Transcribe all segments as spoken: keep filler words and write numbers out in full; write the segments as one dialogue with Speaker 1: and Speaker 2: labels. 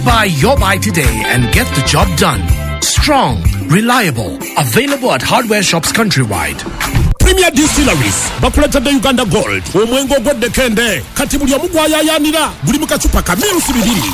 Speaker 1: Buy your buy today and get the job done. Strong, reliable, available at hardware shops countrywide.
Speaker 2: Premier Distilleries bakuleta de Uganda Gold omwengo godde kende kati buli omugwaya yanira buli mukachupa kamiro sibiri.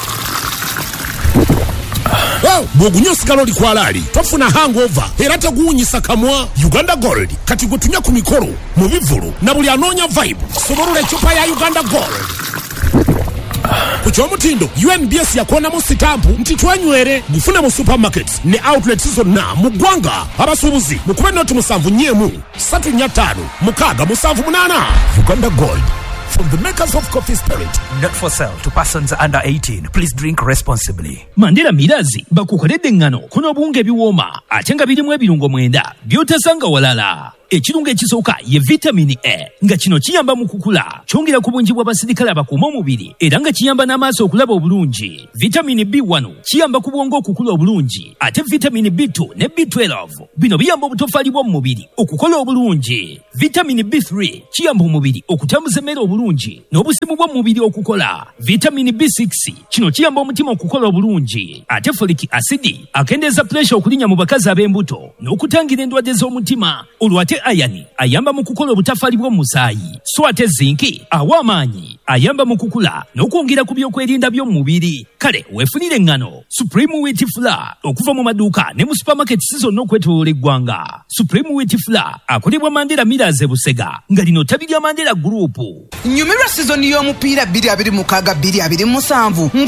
Speaker 2: Oh, bogunyo sigalo likwalali tofuna hangover era teguunyisa kamwa. Uganda Gold kati gutunya ku mikoro mu bivulu na buli anonya vibe soborule chupa ya Uganda Gold. Kuchomutindo U N B S yakona mu sitampu nti twanywere gufuna mu supermarkets ne outlets zonna mu gwanga abasubuzi mukube noti musanvu nyemu satu nyatano mukaga musanvu munana. Uganda Gold, from the makers of Coffee Spirit.
Speaker 3: Not for sale to persons under eighteen. Please drink responsibly.
Speaker 4: Mandela Mirazi bakukoledde ngano kuno bunge biwoma atenga birimu ebirungo mwenda byotesanga walala. Ekirungo ekisooka ye vitamin A nga kino kiyamba mu kukula kyongera ku bungi bw'abasirikale abakuuma omubiri era nga kiyamba n'amaaso okulaba obulungi. Vitamin B one kiyamba ku bwongo okukula obulungi ate vitamin B two ne B twelve bino biyamba obutofaali bw'omubiri okukola obulungi. Vitamin B three kiyamba omubiri okutambuza emmere obulungi n'obusimu bw'omubiri okukola. Vitamin B six kino kiyamba omutima okukola obulungi ate folic acid akendeeza pressure okulinya mu bakazi ab'embuto n'okutangira endwadde z'omutima. Olwate ayani ayamba mu kukola obutafaali bw'omusaayi so ate zinki awa amaanyi ayamba mu kukula n'okwongera ku byokwerinda by'omubiri. Kale weefunire engano Supreme Wheat Flour okuva mu maduuka ne mu supermarkets zonna okwetooloola eggwanga. Supreme Wheat Flour akolebwa Mandela Millers e Busega nga lino ttabi lya Mandela Group.
Speaker 5: Nyumirwa season y'omupiira bbiri abiri mukaaga bbiri abiri musanvu